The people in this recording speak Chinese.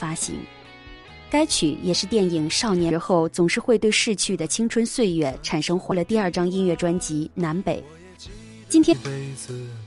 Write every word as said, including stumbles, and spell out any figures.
发行。该曲也是电影《少年时候总是会对逝去的青春岁月产生怀了第二张音乐专辑《南北》。今天